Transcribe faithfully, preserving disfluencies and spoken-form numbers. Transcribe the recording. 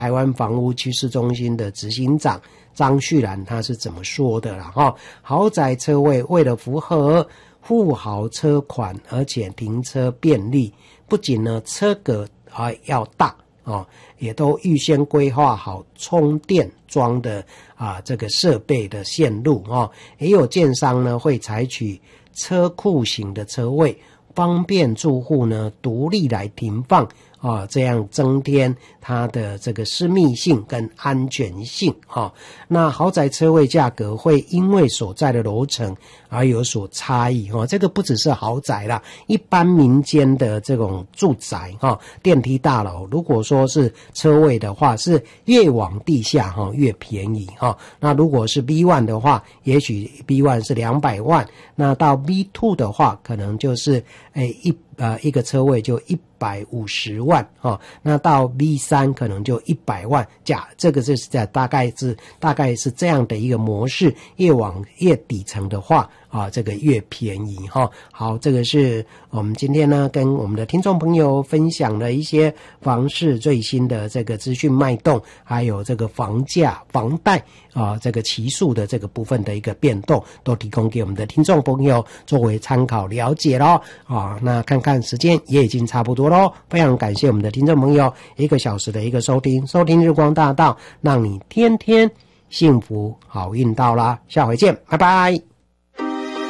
台湾房屋趋势中心的执行长张旭然他是怎么说的啦齁，豪宅车位为了符合富豪车款，而且停车便利，不仅呢车格啊要大哦，也都预先规划好充电桩的啊这个设备的线路哦，也有建商呢会采取车库型的车位，方便住户呢独立来停放啊，这样增添它的这个私密性跟安全性啊。那豪宅车位价格会因为所在的楼层而有所差异哦，这个不只是豪宅啦，一般民间的这种住宅哈，电梯大楼，如果说是车位的话，是越往地下哈越便宜哈。那如果是 B 一 的话，也许 B 一 是两百万，那到 B 二 的话，可能就是诶一呃一个车位就一百五十万哦，那到 B 三 可能就一百万，假这个就是在大概是大概是这样的一个模式，越往越底层的话啊，这个越便宜哈、哦。好，这个是我们今天呢跟我们的听众朋友分享了一些房市最新的这个资讯脉动，还有这个房价、房贷啊这个期数的这个部分的一个变动，都提供给我们的听众朋友作为参考了解咯啊。那看看时间也已经差不多咯，非常感谢我们的听众朋友一个小时的一个收听，收听日光大道，让你天天幸福好运到啦，下回见，拜拜。